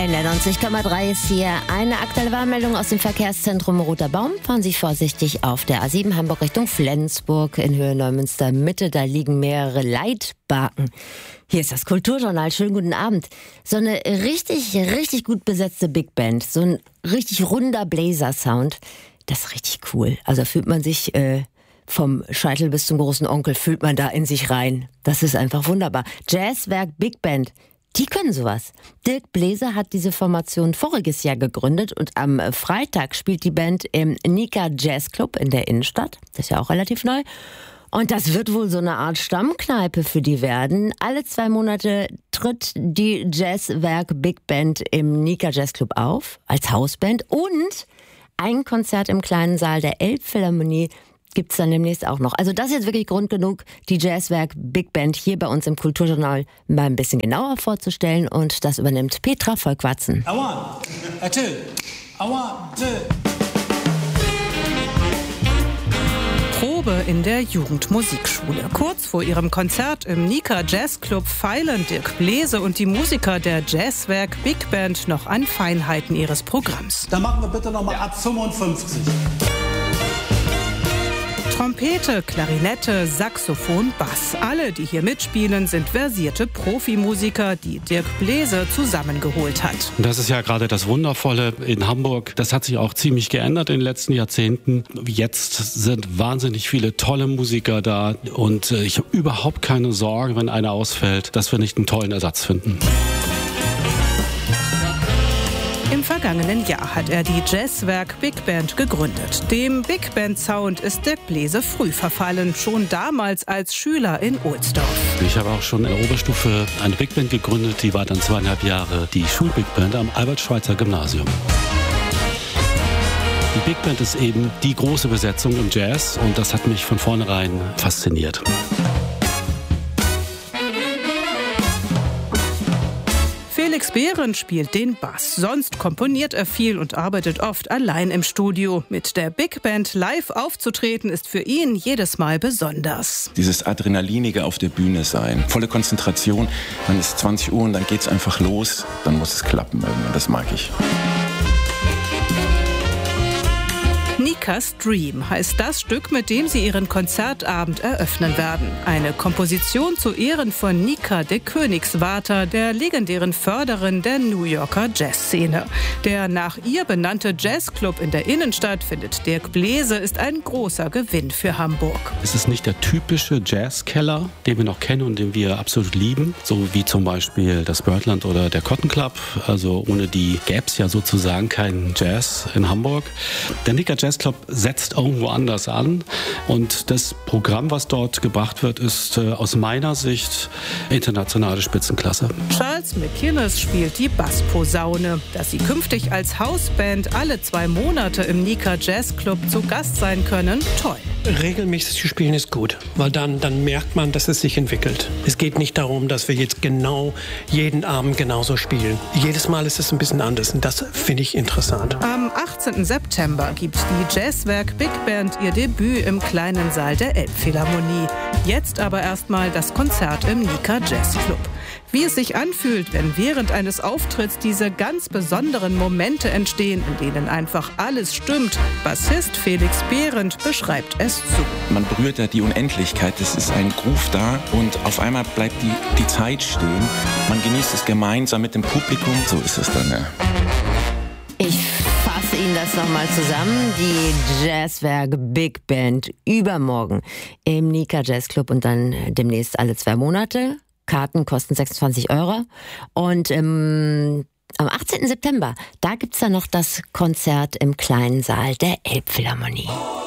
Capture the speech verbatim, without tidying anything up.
N R neunzig Komma drei ist hier eine aktuelle Warnmeldung aus dem Verkehrszentrum Roter Baum. Fahren Sie vorsichtig auf der A sieben Hamburg Richtung Flensburg in Höhe Neumünster Mitte. Da liegen mehrere Leitbaken. Hier ist das Kulturjournal. Schönen guten Abend. So eine richtig, richtig gut besetzte Big Band. So ein richtig runder Bläser-Sound. Das ist richtig cool. Also fühlt man sich äh, vom Scheitel bis zum großen Onkel, fühlt man da in sich rein. Das ist einfach wunderbar. Jazzwerk Big Band. Die können sowas. Dirk Bläser hat diese Formation voriges Jahr gegründet und am Freitag spielt die Band im Nika Jazz Club in der Innenstadt. Das ist ja auch relativ neu. Und das wird wohl so eine Art Stammkneipe für die werden. Alle zwei Monate tritt die Jazzwerk Big Band im Nika Jazz Club auf, als Hausband. Und ein Konzert im kleinen Saal der Elbphilharmonie gibt's dann demnächst auch noch. Also das ist jetzt wirklich Grund genug, die Jazzwerk Big Band hier bei uns im Kulturjournal mal ein bisschen genauer vorzustellen. Und das übernimmt Petra Volkwatzen. A one, a two, a one, two. Probe in der Jugendmusikschule. Kurz vor ihrem Konzert im Nika Jazz Club feilen Dirk Bläser und die Musiker der Jazzwerk Big Band noch an Feinheiten ihres Programms. Dann machen wir bitte nochmal ab fünfundfünfzig. Trompete, Klarinette, Saxophon, Bass. Alle, die hier mitspielen, sind versierte Profimusiker, die Dirk Bläser zusammengeholt hat. Das ist ja gerade das Wundervolle in Hamburg. Das hat sich auch ziemlich geändert in den letzten Jahrzehnten. Jetzt sind wahnsinnig viele tolle Musiker da und ich habe überhaupt keine Sorge, wenn einer ausfällt, dass wir nicht einen tollen Ersatz finden. Im vergangenen Jahr hat er die Jazzwerk Big Band gegründet. Dem Big Band Sound ist Dirk Bläser früh verfallen, schon damals als Schüler in Ohlsdorf. Ich habe auch schon in der Oberstufe eine Big Band gegründet, die war dann zweieinhalb Jahre die Schul-Big Band am Albert-Schweitzer Gymnasium. Die Big Band ist eben die große Besetzung im Jazz und das hat mich von vornherein fasziniert. Felix Behrendt spielt den Bass. Sonst komponiert er viel und arbeitet oft allein im Studio. Mit der Big Band live aufzutreten, ist für ihn jedes Mal besonders. Dieses Adrenalinige auf der Bühne sein, volle Konzentration, dann ist zwanzig Uhr und dann geht's einfach los. Dann muss es klappen irgendwann, das mag ich. Nikas Dream heißt das Stück, mit dem sie ihren Konzertabend eröffnen werden. Eine Komposition zu Ehren von Nika de Königswarter, der legendären Förderin der New Yorker Jazzszene. Der nach ihr benannte Jazzclub in der Innenstadt, findet Dirk Bläser, ist ein großer Gewinn für Hamburg. Es ist nicht der typische Jazzkeller, den wir noch kennen und den wir absolut lieben, so wie zum Beispiel das Birdland oder der Cotton Club. Also ohne die gäbe es ja sozusagen keinen Jazz in Hamburg. Der Nika Jazz Club setzt irgendwo anders an und das Programm, was dort gebracht wird, ist äh, aus meiner Sicht internationale Spitzenklasse. Charles McInnes spielt die Bassposaune. Dass sie künftig als Hausband alle zwei Monate im Nika Jazz Club zu Gast sein können, toll. Regelmäßig zu spielen ist gut, weil dann, dann merkt man, dass es sich entwickelt. Es geht nicht darum, dass wir jetzt genau jeden Abend genauso spielen. Jedes Mal ist es ein bisschen anders und das finde ich interessant. Am achtzehnten September gibt die Jazzwerk Big Band ihr Debüt im kleinen Saal der Elbphilharmonie. Jetzt aber erstmal das Konzert im Nika Jazz Club. Wie es sich anfühlt, wenn während eines Auftritts diese ganz besonderen Momente entstehen, in denen einfach alles stimmt. Bassist Felix Behrendt beschreibt es so. Man berührt da die Unendlichkeit, es ist ein Groove da und auf einmal bleibt die, die Zeit stehen. Man genießt es gemeinsam mit dem Publikum, so ist es dann, ja. Ich fasse Ihnen das nochmal zusammen. Die Jazzwerk Big Band übermorgen im Nika Jazz Club und dann demnächst alle zwei Monate. Karten kosten sechsundzwanzig Euro. Und ähm, am achtzehnten September, da gibt's dann noch das Konzert im kleinen Saal der Elbphilharmonie.